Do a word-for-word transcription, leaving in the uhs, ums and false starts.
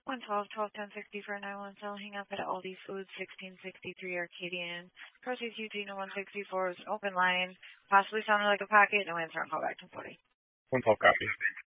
one twelve, twelve ten sixty for nine one seven. Hang up at Aldi Foods, sixteen sixty-three Arcadian. Proceeds Eugene one sixty-four was an open line. Possibly sounded like a pocket. No answer on call back to forty. one twelve copy.